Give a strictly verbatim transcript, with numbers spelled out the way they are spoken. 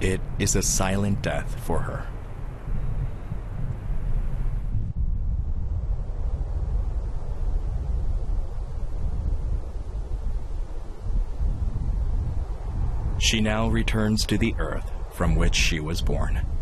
It is a silent death for her. She now returns to the earth from which she was born.